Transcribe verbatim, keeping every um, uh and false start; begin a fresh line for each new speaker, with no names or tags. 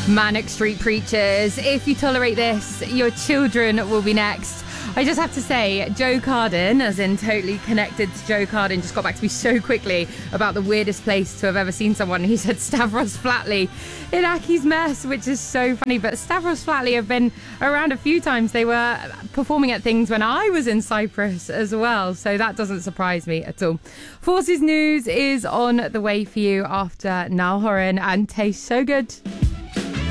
Manic Street Preachers. If you tolerate this, your children will be next. I just have to say, Joe Carden, as in totally connected to Joe Carden, just got back to me so quickly about the weirdest place to have ever seen someone. He said Stavros Flatley in Aki's Mess, which is so funny. But Stavros Flatley have been around a few times. They were performing at things when I was in Cyprus as well. So that doesn't surprise me at all. Forces News is on the way for you after Niall Horan and Tastes So Good.